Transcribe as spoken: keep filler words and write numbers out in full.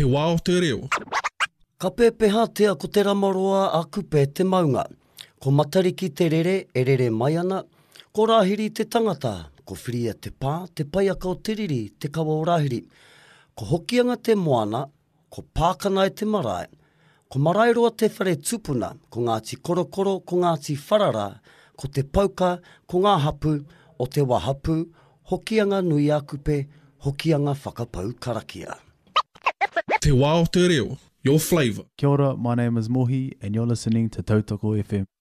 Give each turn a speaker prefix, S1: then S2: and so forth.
S1: Te wā o te reo.
S2: Ka pēpeha tea ko te ramaroa a kupe te maunga. Ko matariki te rere, e rere mai ana. Ko rāhiri te tangata, ko whiria te pā, te paiaka o te riri, te kawa o rāhiri. Ko hokianga te moana, ko pākana e te marae. Ko marae roa te whare tupuna, ko Ngāti Korokoro, ko Ngāti Wharara, ko te pauka, ko ngā hapu, o te wahapu, hokianga nui a kupe, hokianga whakapau karakia.
S1: Te wā o te reo. Your flavour.
S3: Kia ora, my name is Mohi and you're listening to Tautoko F M.